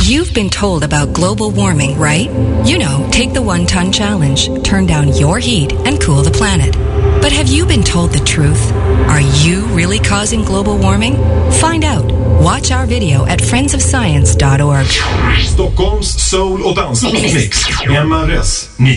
You've been told about global warming, right? You know, take the 1-ton challenge, turn down your heat, and cool the planet. But have you been told the truth? Are you really causing global warming? Find out. Watch our video at friendsofscience.org. Stockholms soul- och dansmix. MRS